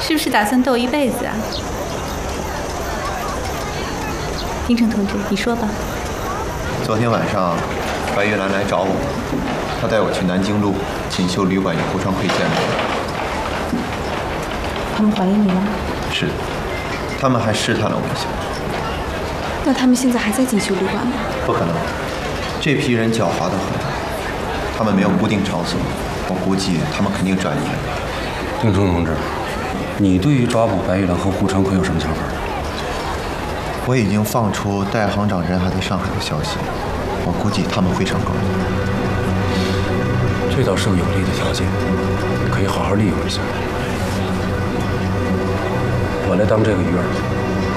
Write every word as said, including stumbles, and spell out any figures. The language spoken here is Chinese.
是不是打算斗一辈子啊？丁城同志，你说吧。 昨天晚上，白玉兰来找我，她带我去南京路锦绣旅馆与胡昌奎见面。 他们怀疑你了？ 是的，他们还试探了我一下。 那他们现在还在锦绣旅馆吗？ 不可能，这批人狡猾得很，他们没有固定场所，我估计他们肯定转移了。 丁冲同志，你对于抓捕白玉兰和胡长奎有什么想法？ 我已经放出代行长人还在上海的消息，我估计他们会成功。 这倒是个有利的条件，可以好好利用一下。我来当这个鱼饵。